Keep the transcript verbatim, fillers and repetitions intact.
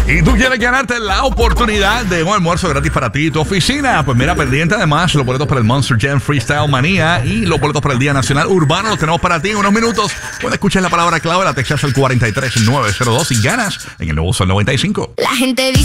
¿Y tú quieres ganarte la oportunidad de un almuerzo gratis para ti y tu oficina? Pues mira, pendiente además los boletos para el Monster Jam Freestyle Manía y los boletos para el Día Nacional Urbano los tenemos para ti en unos minutos. Puedes escuchar la palabra clave, la textas al cuatro tres nueve cero dos y ganas en el nuevo Sol noventa y cinco. La gente dice